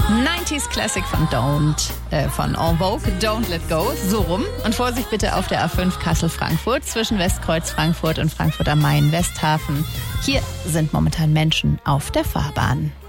90s Classic von von En Vogue, Don't Let Go, so rum. Und Vorsicht bitte auf der A5 Kassel-Frankfurt zwischen Westkreuz Frankfurt und Frankfurt am Main Westhafen. Hier sind momentan Menschen auf der Fahrbahn.